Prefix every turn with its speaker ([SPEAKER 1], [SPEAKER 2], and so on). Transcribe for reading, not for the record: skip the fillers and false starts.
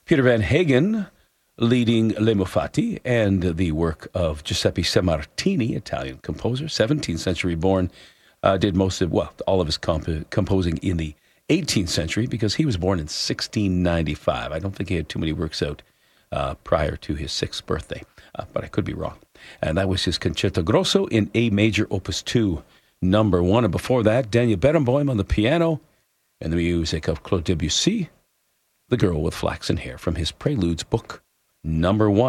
[SPEAKER 1] Peter Van Hagen leading Le Mufati, and the work of Giuseppe Sammartini, Italian composer, 17th century born, did all of his composing in the 18th century because he was born in 1695. I don't think he had too many works out prior to his 6th birthday, but I could be wrong. And that was his Concerto Grosso in A major, Opus 2, number 1. And before that, Daniel Barenboim on the piano and the music of Claude Debussy, The Girl with Flaxen Hair, from his Preludes book, number 1.